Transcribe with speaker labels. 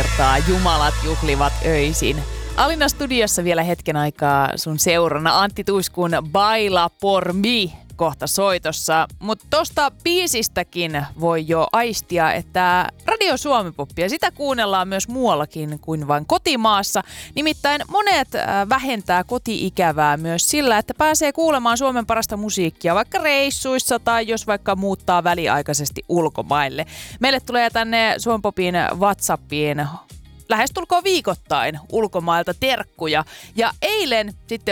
Speaker 1: kertaa jumalat juhlivat öisin. Alina studiossa vielä hetken aikaa sun seurana Antti Tuiskun Baila por mi kohta soitossa. Mutta tosta biisistäkin voi jo aistia, että Radio Suomi-poppia, sitä kuunnellaan myös muuallakin kuin vain kotimaassa. Nimittäin monet vähentää koti-ikävää myös sillä, että pääsee kuulemaan Suomen parasta musiikkia vaikka reissuissa tai jos vaikka muuttaa väliaikaisesti ulkomaille. Meille tulee tänne Suomi-popin WhatsAppiin lähestulkoon viikoittain ulkomailta terkkuja. Ja eilen sitten